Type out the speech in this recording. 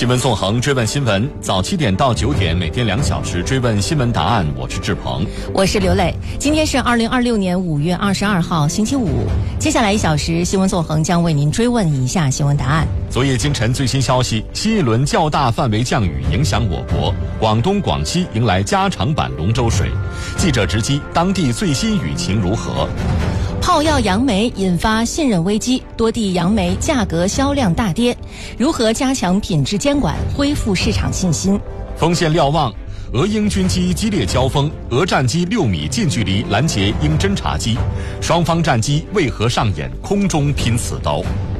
新闻纵横，追问新闻，早7点到9点，每天2小时追问新闻答案。我是志鹏， 我是刘磊。今天是2026年5月22号，星期五。接下来1小时，新闻纵横将为您追问以下新闻答案。 昨夜今晨最新消息，新一轮较大范围降雨影响我国，广东、广西迎来加长版龙舟水。记者直击当地最新雨情如何？ 泡药杨梅引发信任危机，多地杨梅价格销量大跌，如何加强品质监管，恢复市场信心？ 锋线瞭望，俄英军机激烈交锋，俄战机6米近距离拦截英侦察机，双方战机为何上演空中拼刺刀？